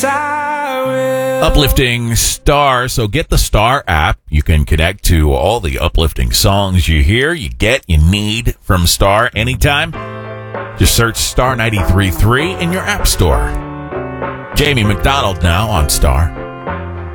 Yes, I will. Uplifting Star. So get the Star app. You can connect to all the uplifting songs you hear, you get, you need from Star anytime. Just search Star 93.3 in your app store. Jamie McDonald now on Star.